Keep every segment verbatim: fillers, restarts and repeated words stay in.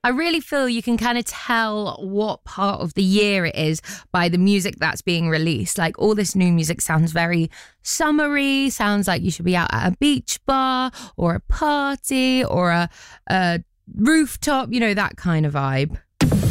I really feel you can kind of tell what part of the year it is by the music that's being released. Like, all this new music sounds very summery, sounds like you should be out at a beach bar or a party or a, a rooftop, you know, that kind of vibe.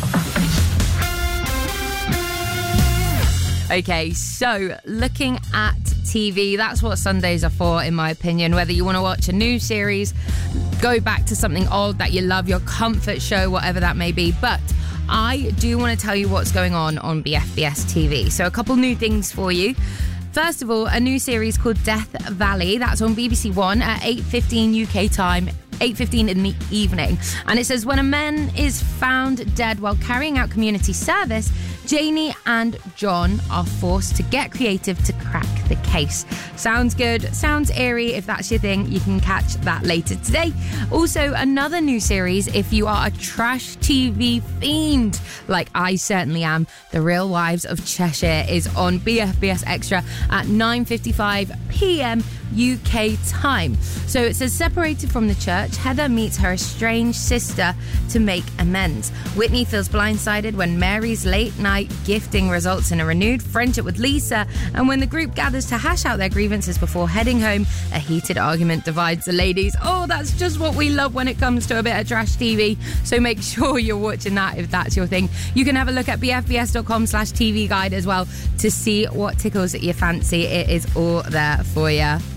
Okay, so looking at T V, that's what Sundays are for, in my opinion. Whether you want to watch a new series, go back to something old that you love, your comfort show, whatever that may be. But I do want to tell you what's going on on B F B S T V. So a couple new things for you. First of all, a new series called Death Valley. That's on B B C One at eight fifteen U K time, eight fifteen in the evening. And it says, when a man is found dead while carrying out community service, Janie and John are forced to get creative to crack the case. Sounds good, sounds eerie. If that's your thing, you can catch that later today. Also, another new series, if you are a trash T V fiend, like I certainly am, The Real Wives of Cheshire is on B F B S Extra at nine fifty-five p.m. U K time. So it says, separated from the church, Heather meets her estranged sister to make amends. Whitney feels blindsided when Mary's late night gifting results in a renewed friendship with Lisa, and when the group gathers to hash out their grievances before heading home, a heated argument divides the ladies. Oh, that's just what we love when it comes to a bit of trash T V, so make sure you're watching that if that's your thing. You can have a look at bfbs.com slash TV guide as well to see what tickles your fancy. It is all there for you.